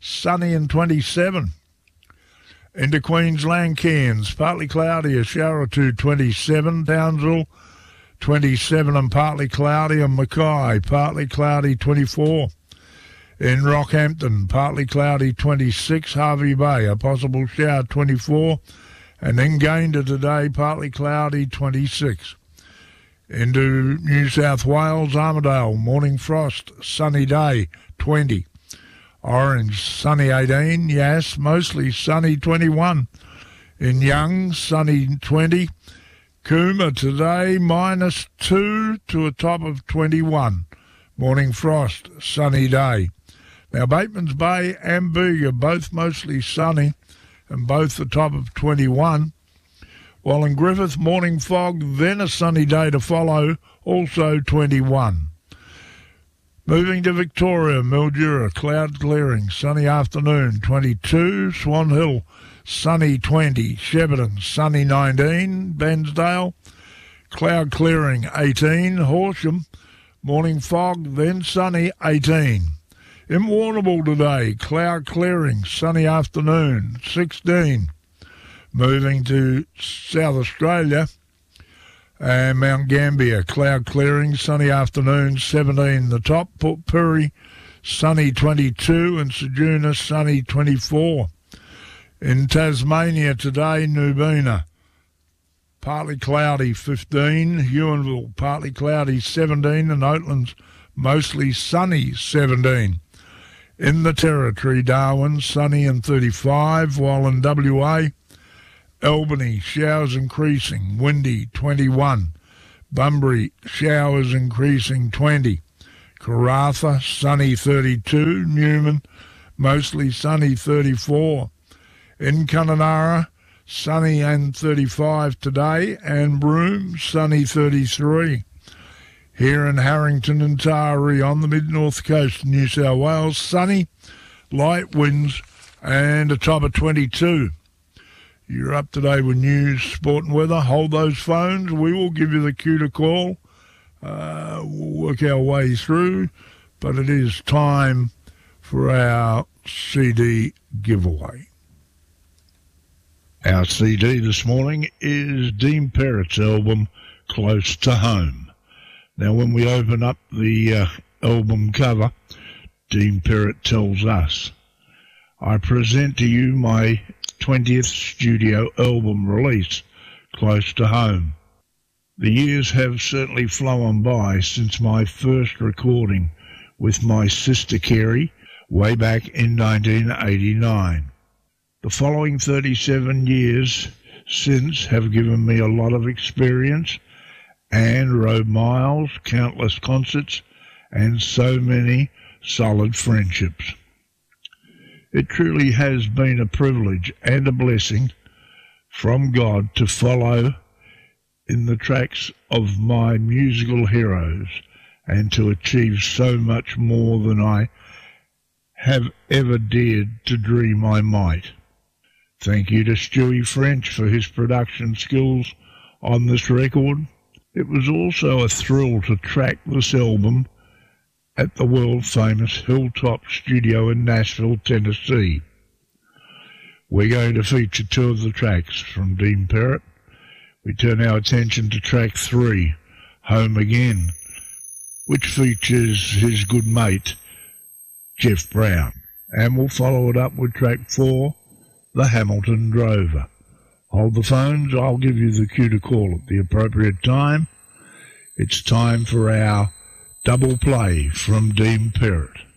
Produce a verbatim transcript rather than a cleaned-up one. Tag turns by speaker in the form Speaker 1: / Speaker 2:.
Speaker 1: sunny and twenty-seven. Into Queensland, Cairns, partly cloudy, a shower or two, twenty-seven. Townsville, twenty-seven and partly cloudy. And Mackay, partly cloudy, twenty-four. In Rockhampton, partly cloudy, twenty-six. Harvey Bay, a possible shower, twenty-four. And then Gayndah today, partly cloudy, twenty-six. Into New South Wales, Armidale, morning frost, sunny day, twenty. Orange, sunny, eighteen. Yass, mostly sunny, twenty-one. In Young, sunny, twenty. Cooma today, minus two to a top of twenty-one. Morning frost, sunny day. Now, Batemans Bay and Bega, both mostly sunny and both the top of twenty-one. While in Griffith, morning fog, then a sunny day to follow, also twenty-one. Moving to Victoria, Mildura, cloud clearing, sunny afternoon, twenty-two. Swan Hill, sunny, twenty. Shepparton, sunny, nineteen. Bairnsdale, cloud clearing, eighteen. Horsham, morning fog, then sunny, eighteen. In Warrnambool today, cloud clearing, sunny afternoon, sixteen. Moving to South Australia, and Mount Gambier, cloud clearing, sunny afternoon, seventeen. The top, Port Pirie, sunny, twenty-two, and Ceduna, sunny, twenty-four. In Tasmania today, Nubina, partly cloudy, fifteen. Ewanville, partly cloudy, seventeen, and Oatlands, mostly sunny, seventeen. In the Territory, Darwin, sunny and thirty-five, while in W A, Albany, showers increasing, windy, twenty-one. Bunbury, showers increasing, twenty. Karratha, sunny, thirty-two. Newman, mostly sunny, thirty-four. In Kununurra, sunny and thirty-five today. And Broome, sunny, thirty-three. Here in Harrington and Taree on the mid-north coast of New South Wales, sunny, light winds and a top of twenty-two. You're up to date with news, sport and weather. Hold those phones. We will give you the cue to call. Uh, we'll work our way through. But it is time for our C D giveaway. Our C D this morning is Dean Perrett's album, Close to Home. Now, when we open up the uh, album cover, Dean Perrett tells us, I present to you my twentieth studio album release, Close to Home. The years have certainly flown by since my first recording with my sister Kerry way back in nineteen eighty-nine. The following thirty-seven years since have given me a lot of experience and road miles, countless concerts, and so many solid friendships. It truly has been a privilege and a blessing from God to follow in the tracks of my musical heroes and to achieve so much more than I have ever dared to dream I might. Thank you to Stewie French for his production skills on this record. It was also a thrill to track this album at the world-famous Hilltop Studio in Nashville, Tennessee. We're going to feature two of the tracks from Dean Perrett. We turn our attention to track three, Home Again, which features his good mate, Jeff Brown. And we'll follow it up with track four, The Hamilton Drover. Hold the phones, I'll give you the cue to call at the appropriate time. It's time for our double play from Dean Perrett.